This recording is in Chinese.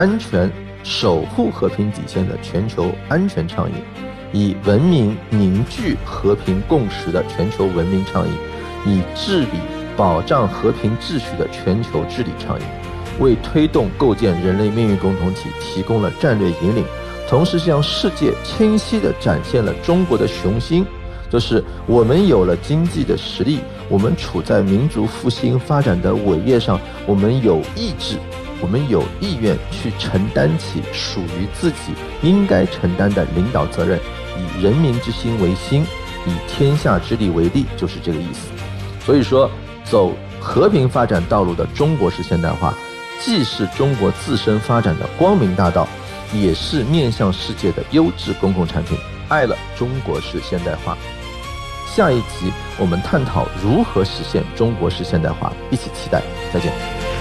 安全守护和平底线的全球安全倡议，以文明凝聚和平共识的全球文明倡议，以治理保障和平秩序的全球治理倡议，为推动构建人类命运共同体提供了战略引领，同时向世界清晰地展现了中国的雄心，就是我们有了经济的实力，我们处在民族复兴发展的伟业上，我们有意志，我们有意愿去承担起属于自己应该承担的领导责任，以人民之心为心，以天下之力为力，就是这个意思。所以说，走和平发展道路的中国式现代化，既是中国自身发展的光明大道，也是面向世界的优质公共产品。爱了中国式现代化。下一集我们探讨如何实现中国式现代化，一起期待。再见。